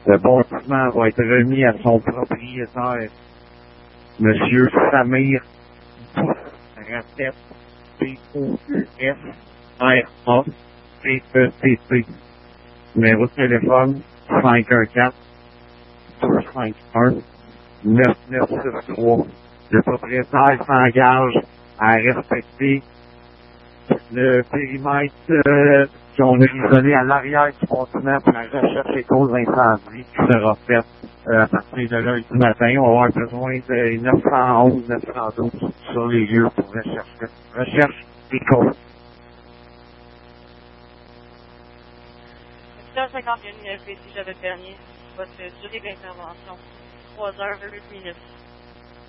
Le bâtiment va être remis à son propriétaire, Monsieur Samir Rafet, Poufrara-T-E-T-T. Numéro de téléphone 514-251-9963. Le propriétaire s'engage à respecter le périmètre qu'on a isolé à l'arrière du bâtiment pour la recherche et cause d'incendie qui sera faite à partir de lundi matin. On va avoir besoin de 911, 912 sur les lieux pour recherche et cause. 51 UFP, si j'avais permis votre durée d'intervention, 3 heures 8 minutes.